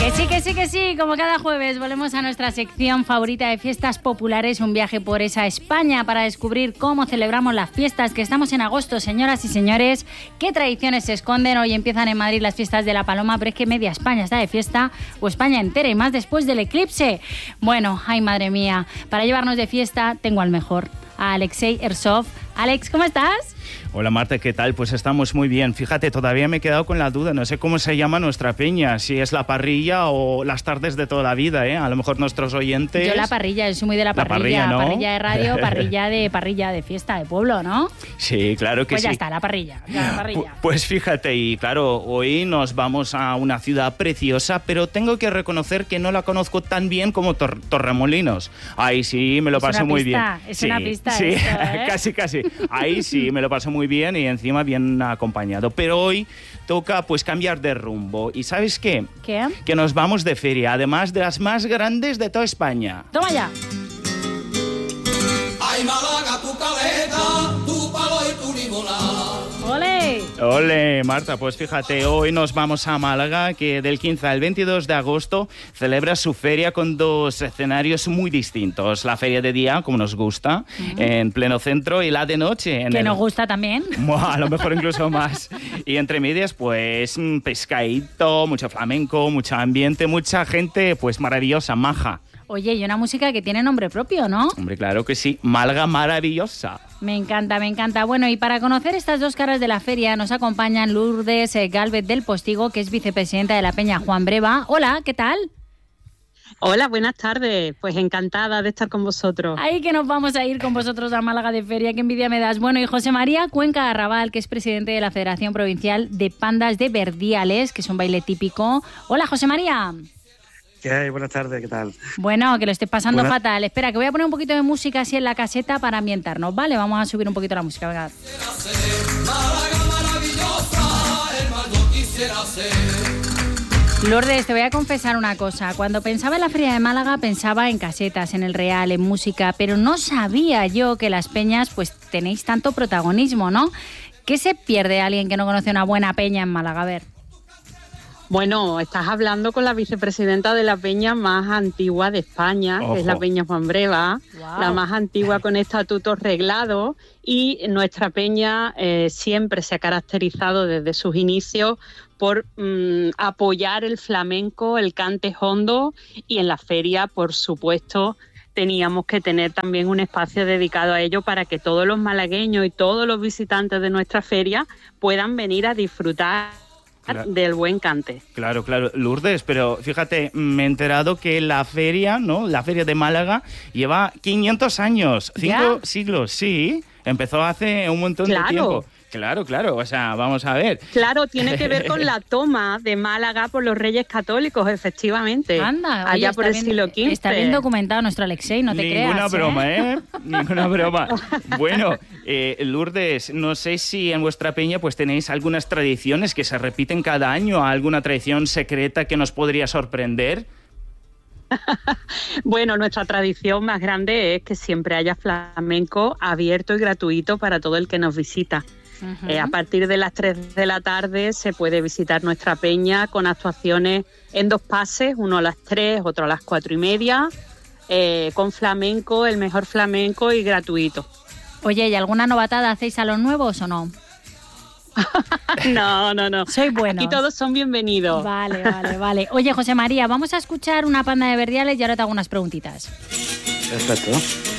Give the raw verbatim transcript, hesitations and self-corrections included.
Que sí, que sí, que sí, como cada jueves volvemos a nuestra sección favorita de fiestas populares, un viaje por esa España para descubrir cómo celebramos las fiestas, que estamos en agosto, señoras y señores, qué tradiciones se esconden. Hoy empiezan en Madrid las fiestas de la Paloma, pero es que media España está de fiesta, o España entera, y más después del eclipse. Bueno, ay madre mía, para llevarnos de fiesta tengo al mejor, a Alexei Ersov. Alex, ¿cómo estás? Hola Marta, ¿qué tal? Pues estamos muy bien. Fíjate, todavía me he quedado con la duda, no sé cómo se llama nuestra peña, si es la parrilla o las tardes de toda la vida, ¿eh? A lo mejor nuestros oyentes... Yo la parrilla, yo soy muy de la parrilla, la parrilla, ¿no? Parrilla de radio, parrilla de parrilla de fiesta de pueblo, ¿no? Sí, claro que pues sí. Pues ya está, la parrilla, ya, la parrilla. Pues fíjate, y claro, hoy nos vamos a una ciudad preciosa, pero tengo que reconocer que no la conozco tan bien como Tor- Torremolinos. Ahí sí, me lo es paso muy pista, bien. Es sí, una pista, sí, esto, ¿eh? casi, casi. Ahí sí, me lo paso muy bien y encima bien acompañado. Pero hoy toca pues cambiar de rumbo. ¿Y sabes qué? ¿Qué? Que nos vamos de feria, además de las más grandes de toda España. ¡Toma ya! Ay, Málaga, tu caleta, tu palo y tu limonada. ¡Ole! Ole, Marta, pues fíjate, hoy nos vamos a Málaga, que del quince al veintidós de agosto celebra su feria con dos escenarios muy distintos. La feria de día, como nos gusta, uh-huh. en pleno centro, y la de noche. En que el... nos gusta también. Buah, a lo mejor incluso más. Y entre medias, pues, pescadito, mucho flamenco, mucho ambiente, mucha gente, pues, maravillosa, maja. Oye, y una música que tiene nombre propio, ¿no? Hombre, claro que sí. Málaga maravillosa. Me encanta, me encanta. Bueno, y para conocer estas dos caras de la feria nos acompañan Lourdes eh, Gálvez del Postigo, que es vicepresidenta de la Peña Juan Breva. Hola, ¿qué tal? Hola, buenas tardes. Pues encantada de estar con vosotros. Ahí que nos vamos a ir con vosotros a Málaga de feria, qué envidia me das. Bueno, y José María Cuenca Arrabal, que es presidente de la Federación Provincial de Pandas de Verdiales, que es un baile típico. Hola, José María. ¿Qué hay? Buenas tardes, ¿qué tal? Bueno, que lo estés pasando Buena... fatal. Espera, que voy a poner un poquito de música así en la caseta para ambientarnos, ¿vale? Vamos a subir un poquito la música, venga. Lourdes, te voy a confesar una cosa. Cuando pensaba en la Feria de Málaga, pensaba en casetas, en el Real, en música, pero no sabía yo que las peñas pues tenéis tanto protagonismo, ¿no? ¿Qué se pierde alguien que no conoce una buena peña en Málaga? A ver. Bueno, estás hablando con la vicepresidenta de la peña más antigua de España, Ojo. que es la Peña Juan Breva, wow. la más antigua con estatutos reglados, y nuestra peña eh, siempre se ha caracterizado desde sus inicios por mmm, apoyar el flamenco, el cante hondo, y en la feria, por supuesto, teníamos que tener también un espacio dedicado a ello para que todos los malagueños y todos los visitantes de nuestra feria puedan venir a disfrutar Claro. del buen cante. Claro, claro. Lourdes, pero fíjate, me he enterado que la feria, ¿no? La feria de Málaga lleva quinientos años, cinco ¿Ya? siglos, sí. Empezó hace un montón claro. de tiempo. Claro, claro, o sea, vamos a ver. Claro, tiene que ver con la toma de Málaga por los Reyes Católicos, efectivamente. Anda, oye, allá por el bien, siglo quince. Está bien documentado nuestro Alexei, no te Ninguna creas. broma, ¿eh? ¿eh? Ninguna broma. Bueno, eh, Lourdes, no sé si en vuestra peña pues tenéis algunas tradiciones que se repiten cada año, alguna tradición secreta que nos podría sorprender. Bueno, nuestra tradición más grande es que siempre haya flamenco abierto y gratuito para todo el que nos visita. Uh-huh. Eh, a partir de las tres de la tarde se puede visitar nuestra peña con actuaciones en dos pases, uno a las tres, otro a las cuatro y media, eh, con flamenco, el mejor flamenco y gratuito. Oye, ¿y alguna novatada hacéis a los nuevos o no? No, no, no. Soy bueno. Aquí todos son bienvenidos. Vale, vale, vale. Oye, José María, vamos a escuchar una panda de Verdiales y ahora te hago unas preguntitas. Perfecto.